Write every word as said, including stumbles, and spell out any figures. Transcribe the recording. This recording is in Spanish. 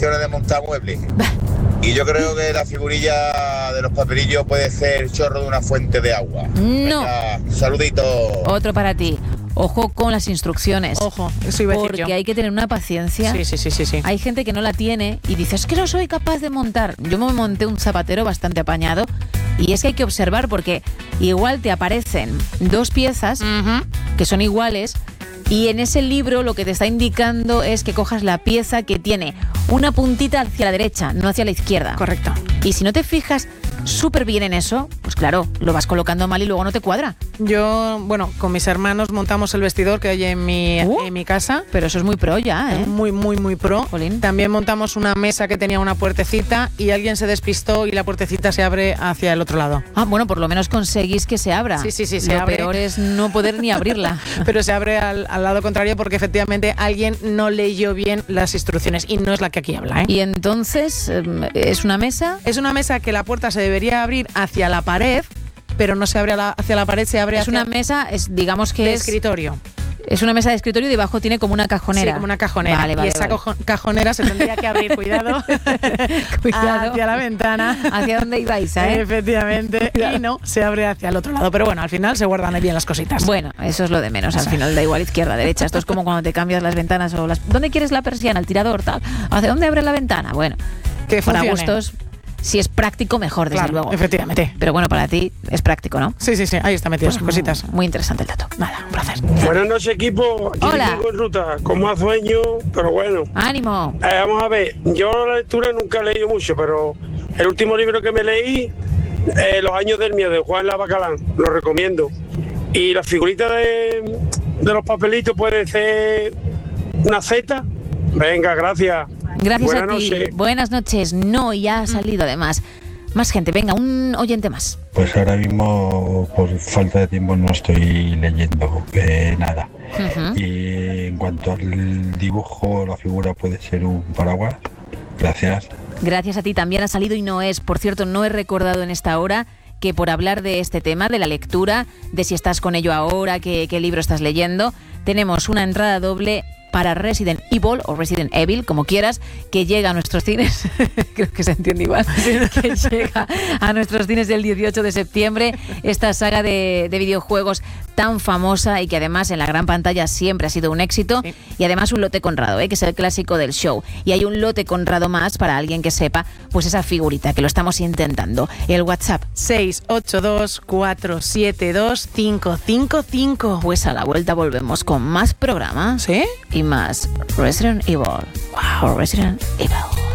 lecciones de montar muebles. Y yo creo que la figurilla de los papelillos puede ser el chorro de una fuente de agua. No. Venga, saludito. Otro para ti. Ojo con las instrucciones. Ojo, eso iba a decir Porque yo. hay que tener una paciencia. Sí, sí, sí, sí, sí. Hay gente que no la tiene y dice, es que no soy capaz de montar. Yo me monté un zapatero bastante apañado y es que hay que observar porque igual te aparecen dos piezas Uh-huh. que son iguales y en ese libro lo que te está indicando es que cojas la pieza que tiene una puntita hacia la derecha, no hacia la izquierda. Correcto. Y si no te fijas súper bien en eso, pues claro, lo vas colocando mal y luego no te cuadra. Yo, bueno, con mis hermanos montamos el vestidor que hay en mi, Uh. en mi casa. Pero eso es muy pro ya, ¿eh? Muy, muy, muy pro. Jolín. También montamos una mesa que tenía una puertecita y alguien se despistó y la puertecita se abre hacia el otro lado. Ah, bueno, por lo menos conseguís que se abra. Sí, sí, sí, se Lo abre. peor es no poder ni abrirla. Pero se abre al, al lado contrario porque efectivamente alguien no leyó bien las instrucciones y no es la que aquí habla, ¿eh? Y entonces, eh, ¿es una mesa? Es una mesa que la puerta se debería abrir hacia la pared, pero no se abre a la- hacia la pared, se abre Es hacia una mesa, es, digamos que de es, escritorio. es una mesa de escritorio y debajo tiene como una cajonera. Sí, como una cajonera. Vale, vale, y esa vale. cojo- cajonera se tendría que abrir, cuidado, Cuidado. hacia la ventana. ¿Hacia dónde ibais, eh? Efectivamente. Y no, se abre hacia el otro lado. Pero bueno, al final se guardan bien las cositas. Bueno, eso es lo de menos. Al final da igual izquierda, derecha. Esto es como cuando te cambias las ventanas o las... ¿Dónde quieres la persiana? El tirador, tal. ¿Hacia dónde abre la ventana? Bueno, que para funcione. gustos, si es práctico, mejor, desde Claro, luego. efectivamente. Pero bueno, para ti es práctico, ¿no? Sí, sí, sí. Ahí está metidas esas cositas. Muy interesante el dato. Nada, un placer. Buenas noches, equipo. Aquí Hola. tengo en ruta, con más sueño, pero bueno. ¡Ánimo! Eh, vamos a ver, yo la lectura nunca he leído mucho, pero el último libro que me leí, eh, Los años del miedo, de Juan Lavacalán, lo recomiendo. Y la figurita de, de los papelitos puede ser una Z. Venga, gracias. Gracias Buenas a ti. noches. Buenas noches. No, ya ha salido además. Más gente, venga, un oyente más. Pues ahora mismo, por falta de tiempo, no estoy leyendo eh, nada. Ujú. Y en cuanto al dibujo, la figura puede ser un paraguas. Gracias. Gracias a ti también ha salido y no es, por cierto, no he recordado en esta hora que por hablar de este tema, de la lectura, de si estás con ello ahora, qué, qué libro estás leyendo, tenemos una entrada doble para Resident Evil o Resident Evil, como quieras, que llega a nuestros cines, creo que se entiende igual, que llega a nuestros cines el dieciocho de septiembre, esta saga de, de videojuegos tan famosa y que además en la gran pantalla siempre ha sido un éxito, Sí. y además un lote conrado, ¿eh? Que es el clásico del show, y hay un lote conrado más para alguien que sepa pues esa figurita, que lo estamos intentando. El WhatsApp, seis ocho dos cuatro siete dos cinco cinco cinco. pues a la vuelta volvemos con más programas ¿Sí? y más Resident Evil. Wow, Resident Evil.